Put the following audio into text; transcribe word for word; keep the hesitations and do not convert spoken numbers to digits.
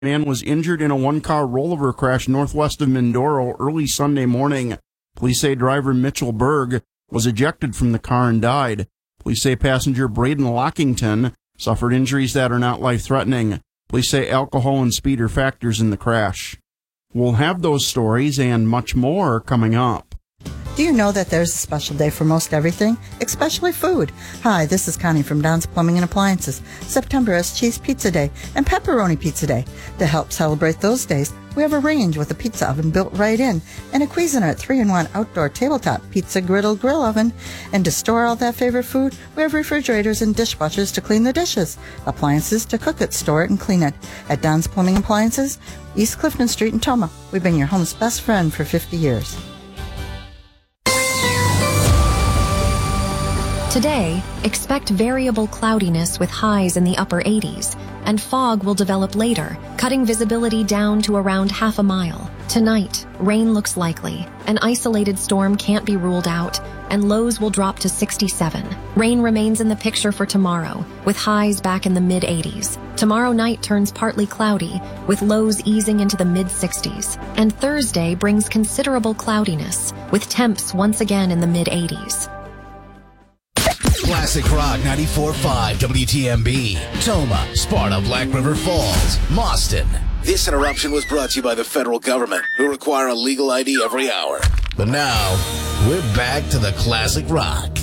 man was injured in a one-car rollover crash northwest of Mindoro early Sunday morning. Police say driver Mitchell Berg was ejected from the car and died. Police say passenger Braden Lockington suffered injuries that are not life-threatening. Police say alcohol and speed are factors in the crash. We'll have those stories and much more coming up. Do you know that there's a special day for most everything, especially food? Hi, this is Connie from Don's Plumbing and Appliances. September is Cheese Pizza Day and Pepperoni Pizza Day. To help celebrate those days, we have a range with a pizza oven built right in and a Cuisinart three in one outdoor tabletop pizza griddle grill oven. And to store all that favorite food, we have refrigerators and dishwashers to clean the dishes, appliances to cook it, store it, and clean it. At Don's Plumbing Appliances, East Clifton Street in Toma, we've been your home's best friend for fifty years. Today, expect variable cloudiness with highs in the upper eighties, and fog will develop later, cutting visibility down to around half a mile. Tonight, rain looks likely. An isolated storm can't be ruled out, and lows will drop to sixty-seven. Rain remains in the picture for tomorrow, with highs back in the mid-eighties. Tomorrow night turns partly cloudy, with lows easing into the mid-sixties. And Thursday brings considerable cloudiness, with temps once again in the mid-eighties. Classic Rock ninety-four point five W T M B, Toma, Sparta, Black River Falls, Mauston. This interruption was brought to you by the federal government, who require a legal I D every hour. But now, we're back to the Classic Rock.